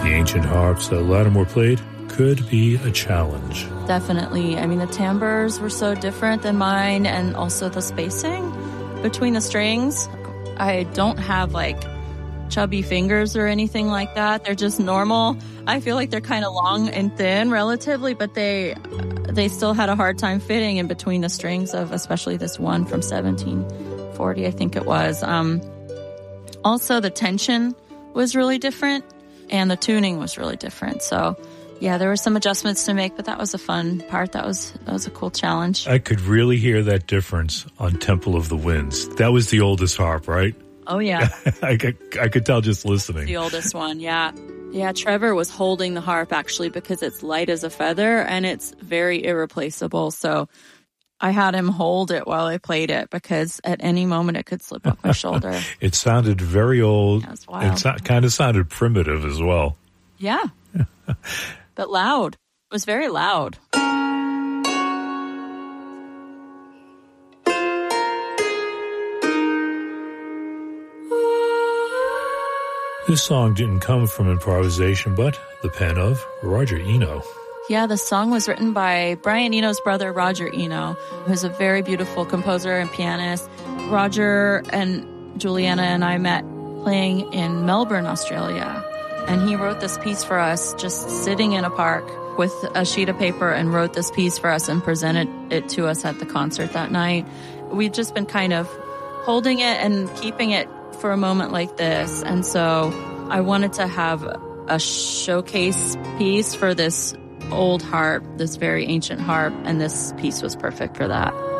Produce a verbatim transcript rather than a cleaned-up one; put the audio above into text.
the ancient harps that Lattimore played could be a challenge. Definitely. I mean, the timbres were so different than mine, and also the spacing between the strings. I don't have like chubby fingers or anything like that. They're just normal. I feel like they're kind of long and thin relatively, but they they still had a hard time fitting in between the strings of especially this one from seventeen forty, I think it was. Um, also, the tension was really different, and the tuning was really different. So, yeah, there were some adjustments to make, but that was a fun part. That was that was a cool challenge. I could really hear that difference on Temple of the Winds. That was the oldest harp, right? Oh, yeah. I, could, I could tell just listening. The oldest one, yeah. Yeah, Trevor was holding the harp, actually, because it's light as a feather, and it's very irreplaceable. So I had him hold it while I played it, because at any moment it could slip off my shoulder. It sounded very old. That was wild. It so- kind of sounded primitive as well. Yeah. But loud. It was very loud. This song didn't come from improvisation, but the pen of Roger Eno. Yeah, the song was written by Brian Eno's brother, Roger Eno, who's a very beautiful composer and pianist. Roger and Juliana and I met playing in Melbourne, Australia. And he wrote this piece for us, just sitting in a park with a sheet of paper, and wrote this piece for us and presented it to us at the concert that night. We'd just been kind of holding it and keeping it for a moment like this. And so I wanted to have a showcase piece for this old harp, this very ancient harp, and this piece was perfect for that.